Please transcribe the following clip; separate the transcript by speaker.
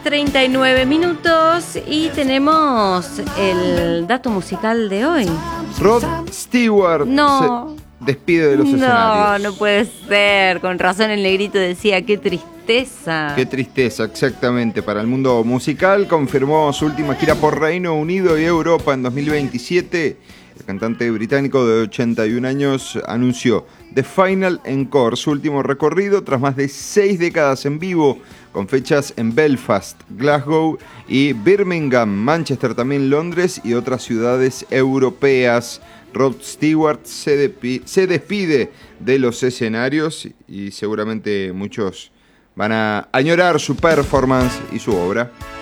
Speaker 1: 39 minutos y tenemos el dato musical de hoy.
Speaker 2: Rod Stewart
Speaker 1: No.
Speaker 2: se despide de los escenarios.
Speaker 1: No puede ser. Con razón el negrito decía, qué tristeza.
Speaker 2: Qué tristeza, exactamente. Para el mundo musical, confirmó su última gira por Reino Unido y Europa en 2027. El cantante británico de 81 años anunció The Final Encore, su último recorrido tras más de 6 décadas en vivo, con fechas en Belfast, Glasgow y Birmingham, Manchester, también Londres y otras ciudades europeas. Rod Stewart se despide de los escenarios y seguramente muchos van a añorar su performance y su obra.